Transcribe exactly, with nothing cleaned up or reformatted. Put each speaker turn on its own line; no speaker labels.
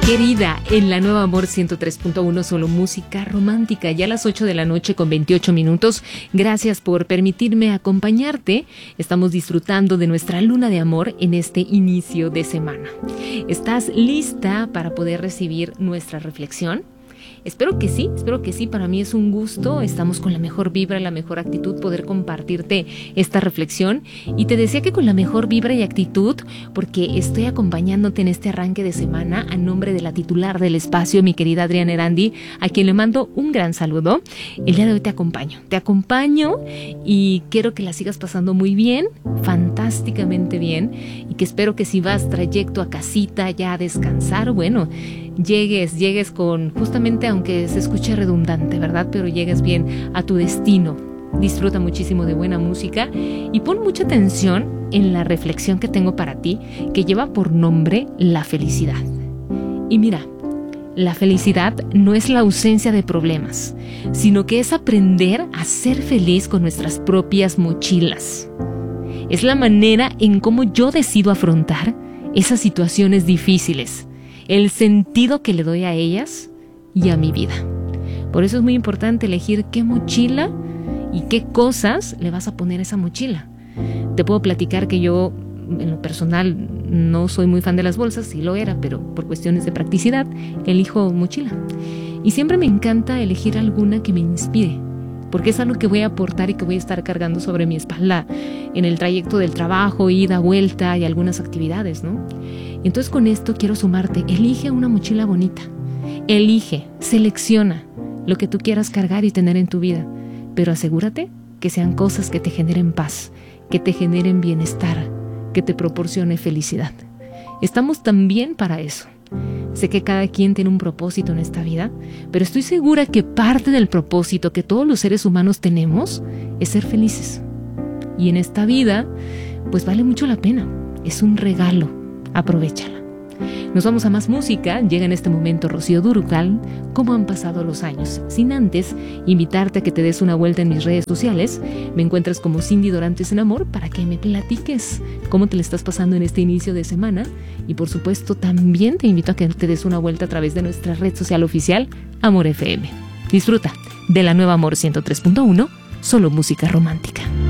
Querida, en la Nueva Amor ciento tres punto uno, solo música romántica, ya a las ocho de la noche con veintiocho minutos. Gracias por permitirme acompañarte. Estamos disfrutando de nuestra luna de amor en este inicio de semana. ¿Estás lista para poder recibir nuestra reflexión? Espero que sí, espero que sí. Para mí es un gusto. Estamos con la mejor vibra, la mejor actitud, poder compartirte esta reflexión. Y te decía que con la mejor vibra y actitud, porque estoy acompañándote en este arranque de semana a nombre de la titular del espacio, mi querida Adriana Erandi, a quien le mando un gran saludo. El día de hoy te acompaño, te acompaño y quiero que la sigas pasando muy bien, fantásticamente bien, y que espero que si vas trayecto a casita ya a descansar, bueno, llegues, llegues con, justamente aunque se escuche redundante, ¿verdad? Pero llegues bien a tu destino. Disfruta muchísimo de buena música y pon mucha atención en la reflexión que tengo para ti, que lleva por nombre la felicidad. Y mira, la felicidad no es la ausencia de problemas, sino que es aprender a ser feliz con nuestras propias mochilas. Es la manera en cómo yo decido afrontar esas situaciones difíciles, el sentido que le doy a ellas y a mi vida. Por eso es muy importante elegir qué mochila y qué cosas le vas a poner a esa mochila. Te puedo platicar que yo, en lo personal, no soy muy fan de las bolsas, sí lo era, pero por cuestiones de practicidad, elijo mochila. Y siempre me encanta elegir alguna que me inspire, porque es algo que voy a aportar y que voy a estar cargando sobre mi espalda en el trayecto del trabajo, ida, vuelta y algunas actividades, ¿no? Entonces con esto quiero sumarte, elige una mochila bonita, elige, selecciona lo que tú quieras cargar y tener en tu vida, pero asegúrate que sean cosas que te generen paz, que te generen bienestar, que te proporcione felicidad. Estamos también para eso. Sé que cada quien tiene un propósito en esta vida, pero estoy segura que parte del propósito que todos los seres humanos tenemos es ser felices. Y en esta vida, pues vale mucho la pena. Es un regalo. Aprovéchala. Nos vamos a más música. Llega en este momento Rocío Dúrcal, ¿Cómo han pasado los años? Sin antes invitarte a que te des una vuelta en mis redes sociales. Me encuentras como Cindy Dorantes en Amor para que me platiques cómo te le estás pasando en este inicio de semana. Y por supuesto también te invito a que te des una vuelta a través de nuestra red social oficial, Amor F M. Disfruta de la Nueva Amor ciento tres punto uno, solo música romántica.